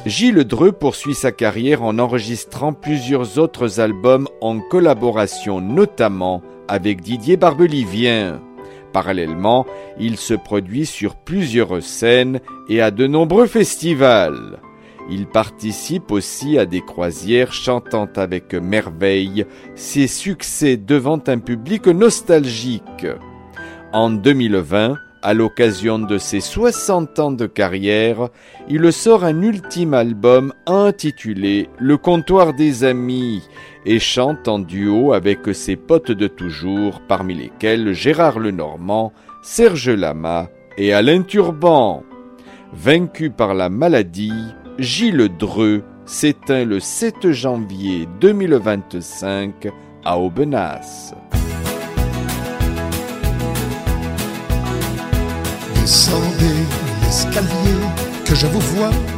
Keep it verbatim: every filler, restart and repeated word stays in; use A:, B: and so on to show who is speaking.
A: Gilles Dreux poursuit sa carrière en enregistrant plusieurs autres albums en collaboration notamment avec Didier Barbelivien. Parallèlement, il se produit sur plusieurs scènes et à de nombreux festivals. Il participe aussi à des croisières chantant avec merveille ses succès devant un public nostalgique. En deux mille vingt, à l'occasion de ses soixante ans de carrière, il sort un ultime album intitulé « Le comptoir des amis » et chante en duo avec ses potes de toujours, parmi lesquels Gérard Lenormand, Serge Lama et Alain Turban. Vaincu par la maladie, Gilles Dreux s'éteint le sept janvier deux mille vingt-cinq à Aubenas.
B: Descendez l'escalier que je vous vois